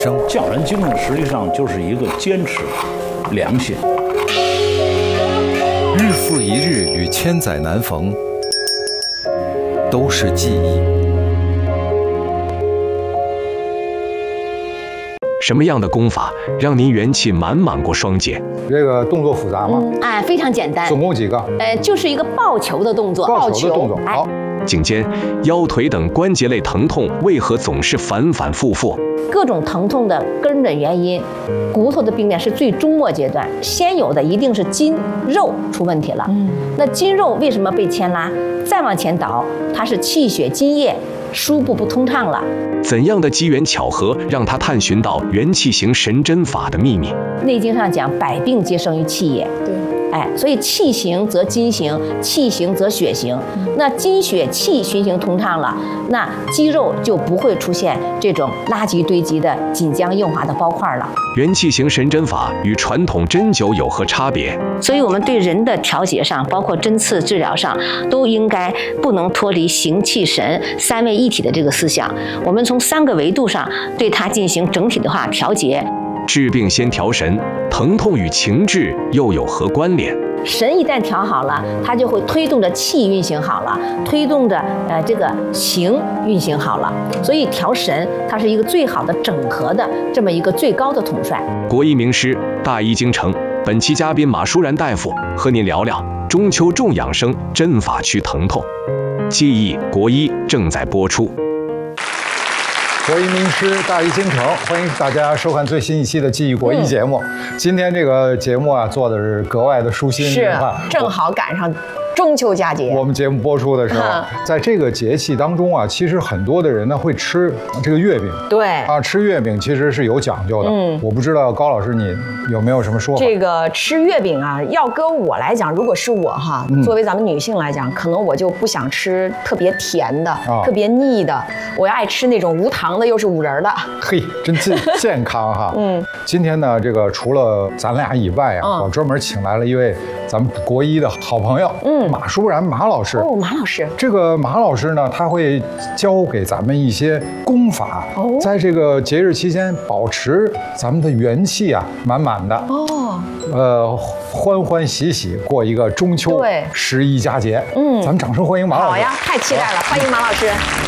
匠人精神实际上就是一个坚持、良心。 日复一日与千载难逢，都是记忆。 什么样的功法让您元气满满过双节？ 这个动作复杂吗？ 非常简单。 总共几个？ 就是一个抱球的动作。 抱球的动作。好。 颈肩、腰腿等关节类疼痛为何总是反反复复？ 各种疼痛的根本原因，骨头的病变是最终末阶段，先有的一定是筋肉出问题了。那筋肉为什么被牵拉？再往前倒，它是气血津液输布不通畅了。 怎样的机缘巧合让他探寻到元气行神针法的秘密？ 内经上讲，百病皆生于气也。对。所以气行则筋行，气行则血行。那筋血气循行通畅了，那肌肉就不会出现这种垃圾堆积的紧僵硬滑的包块了。 元气行神针法与传统针灸有何差别？ 所以我们对人的调节上，包括针刺治疗上，都应该不能脱离形气神三位一体的这个思想。我们从3个维度上对它进行整体的调节。 治病先调神，疼痛与情志又有何关联？ 神一旦调好了，它就会推动着气运行好了，推动着这个形运行好了。所以调神，它是一个最好的整合的这么一个最高的统帅。 国医名师大医精诚，本期嘉宾马淑然大夫和您聊聊中秋重养生，针法祛疼痛。记忆国医正在播出。 国医名师大医精诚，欢迎大家收看最新一期的记忆国医节目。今天这个节目做的是格外的舒心， 是正好赶上中秋佳节。 我们节目播出的时候，在这个节气当中其实很多的人呢会吃这个月饼。 对吃月饼其实是有讲究的。我不知道高老师你有没有什么说法？ 这个吃月饼要搁我来讲，如果是我作为咱们女性来讲，可能我就不想吃特别甜的、特别腻的，我要爱吃那种无糖的，又是5仁的。 嘿，真健康哈。今天呢，这个除了咱俩以外我专门请来了一位咱们国医的好朋友。马淑然马老师。 马老师， 这个马老师呢，他会教给咱们一些功法，在这个节日期间保持咱们的元气满满的。欢欢喜喜过一个中秋11佳节。咱们掌声欢迎马老师。 好呀，太期待了，欢迎马老师。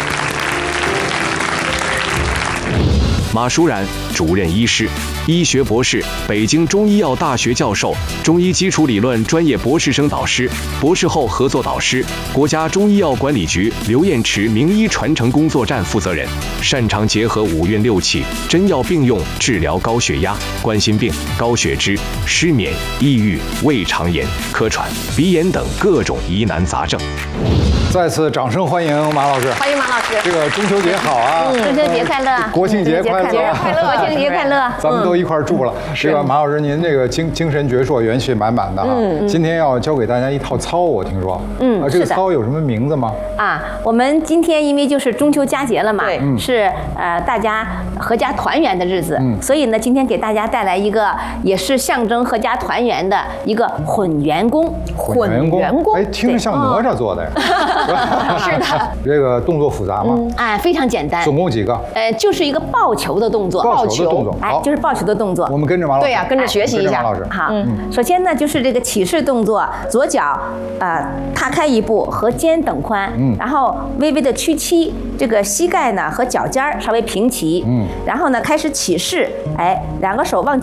马淑然，主任医师，医学博士，北京中医药大学教授，中医基础理论专业博士生导师，博士后合作导师，国家中医药管理局刘彦池名医传承工作站负责人，擅长结合5运6气、针药并用治疗高血压、冠心病、高血脂、失眠、抑郁、胃肠炎、咳喘、鼻炎等各种疑难杂症。 再次掌声欢迎马老师！ 欢迎马老师！ 这个中秋节好中秋节快乐！ 国庆节快乐！ 节日快乐！国庆节快乐！ 咱们都一块住了。这个马老师，您这个精神矍铄、元气满满的今天要教给大家一套操，我听说。这个操有什么名字吗？ 我们今天因为就是中秋佳节了嘛，是大家阖家团圆的日子，所以呢，今天给大家带来一个也是象征阖家团圆的一个混元功。 混元功，听着像哪吒做的呀？ 是的。 这个动作复杂吗？ 非常简单。 总共几个？ 就是一个抱球的动作。 抱球的动作。 就是抱球的动作。 我们跟着马老师。 对呀，跟着学习一下。 马老师。 好。首先呢，就是这个起势动作，左脚踏开一步，和肩等宽。然后微微的屈膝，这个膝盖呢和脚尖稍微平齐。然后呢，开始起势，2个手往